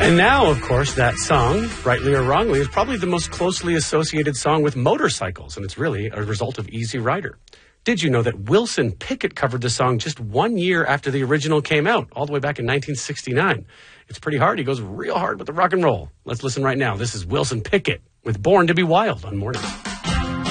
And now, of course, that song, rightly or wrongly, is probably the most closely associated song with motorcycles, and it's really a result of Easy Rider. Did you know that Wilson Pickett covered the song just 1 year after the original came out, all the way back in 1969? It's pretty hard. He goes real hard with the rock and roll. Let's listen right now. This is Wilson Pickett with Born to Be Wild on Morning.